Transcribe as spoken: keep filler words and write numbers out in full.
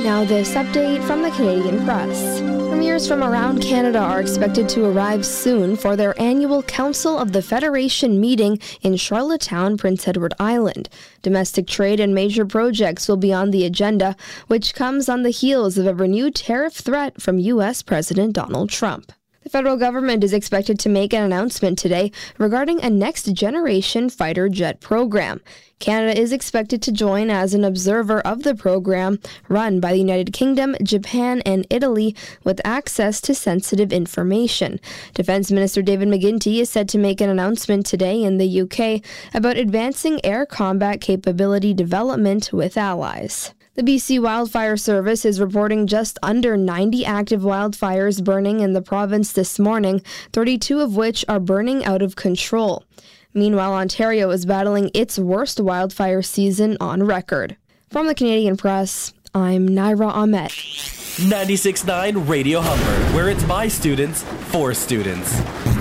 Now this update from the Canadian Press. Premiers from around Canada are expected to arrive soon for their annual Council of the Federation meeting in Charlottetown, Prince Edward Island. Domestic trade and major projects will be on the agenda, which comes on the heels of a renewed tariff threat from U S President Donald Trump. The federal government is expected to make an announcement today regarding a next-generation fighter jet program. Canada is expected to join as an observer of the program, run by the United Kingdom, Japan, and Italy, with access to sensitive information. Defense Minister David McGuinty is said to make an announcement today in the U K about advancing air combat capability development with allies. The B C Wildfire Service is reporting just under ninety active wildfires burning in the province this morning, thirty-two of which are burning out of control. Meanwhile, Ontario is battling its worst wildfire season on record. From the Canadian Press, I'm Naira Ahmed. ninety-six point nine Radio Humber, where it's by students, for students.